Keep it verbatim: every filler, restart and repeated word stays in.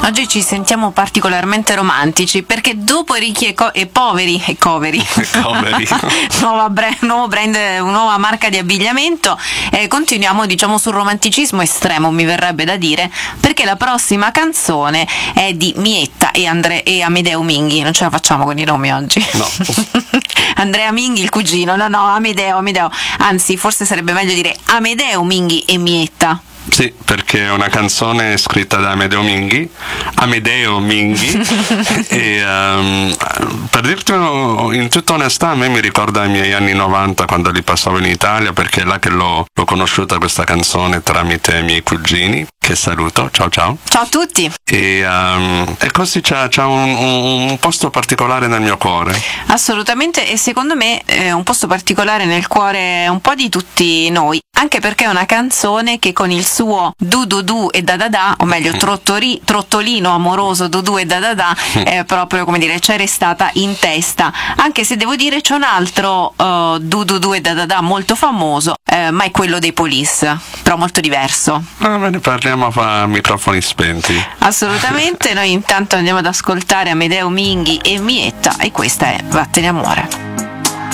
Oggi ci sentiamo particolarmente romantici perché dopo Ricchi e, co- e poveri e coveri, nuova bre- nuovo brand, nuova marca di abbigliamento, eh, continuiamo diciamo sul romanticismo estremo, mi verrebbe da dire, perché la prossima canzone è di Mietta e, Andre- e Amedeo Minghi. Non ce la facciamo con i nomi oggi. No. Andrea Minghi, il cugino, no no, Amedeo, Amedeo, anzi forse sarebbe meglio dire Amedeo Minghi e Mietta. Sì, perché è una canzone scritta da Amedeo Minghi, Amedeo Minghi e um, per dirtelo in tutta onestà a me mi ricorda i miei anni novanta quando li passavo in Italia, perché è là che l'ho, l'ho conosciuta questa canzone tramite i miei cugini, che saluto, ciao ciao. Ciao a tutti. E, um, e così c'ha, c'ha un, un, un posto particolare nel mio cuore. Assolutamente, e secondo me è un posto particolare nel cuore un po' di tutti noi, anche perché è una canzone che con il suo du du du e da da da, o meglio trottori, trottolino amoroso du du e da da da, è proprio, come dire, c'è restata in testa, anche se devo dire c'è un altro uh, du du du e da da da molto famoso, eh, ma è quello dei Police, però molto diverso. Ah, me ne parliamo a microfoni spenti. Assolutamente. Noi intanto andiamo ad ascoltare Amedeo Minghi e Mietta, e questa è Vattene amore.